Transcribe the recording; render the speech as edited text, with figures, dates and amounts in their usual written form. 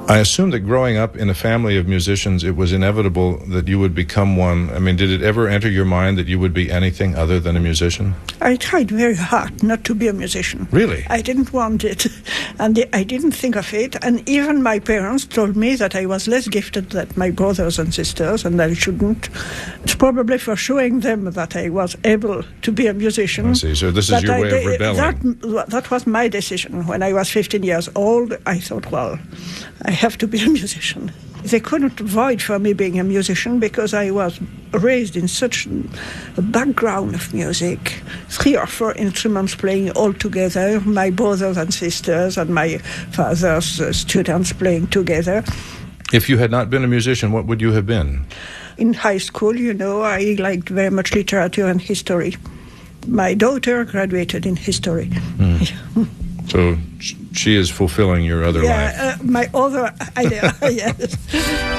I assume that growing up in a family of musicians, it was inevitable that you would become one. I mean, did it ever enter your mind that you would be anything other than a musician? I tried very hard not to be a musician. Really? I didn't want it, and I didn't think of it. And even my parents told me that I was less gifted than my brothers and sisters, and I shouldn't. It's probably for showing them that I was able to be a musician. I see. So this is your way of rebelling. That was my decision. When I was 15 years old, I thought, well, I have to be a musician. They couldn't avoid for me being a musician because I was raised in such a background of music, 3 or 4 instruments playing all together, my brothers and sisters and my father's students playing together. If you had not been a musician, what would you have been? In high school, I liked very much literature and history. My daughter graduated in history. So she is fulfilling your other life. Yeah, my other idea, yes.